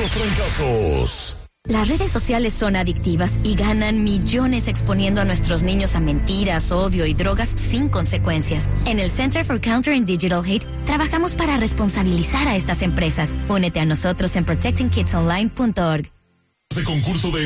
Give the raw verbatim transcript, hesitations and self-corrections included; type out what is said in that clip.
los fracasos. Las redes sociales son adictivas y ganan millones exponiendo a nuestros niños a mentiras, odio y drogas sin consecuencias. En el Center for Countering Digital Hate trabajamos para responsabilizar a estas empresas. Únete a nosotros en protecting kids online punto org. Este concurso de